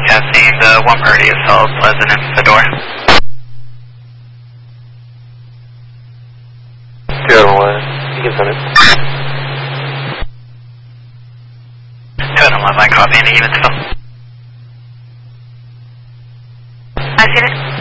broadcasting the 1 Meridian South Pleasant and Fedora. Good one. You can send it. Good one, my copy and even so. I see it.